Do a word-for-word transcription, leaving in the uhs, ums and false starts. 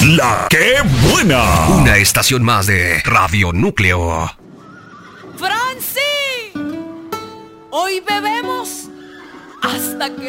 La que buena. Una estación más de Radio Núcleo. ¡Franci! Hoy bebemos hasta que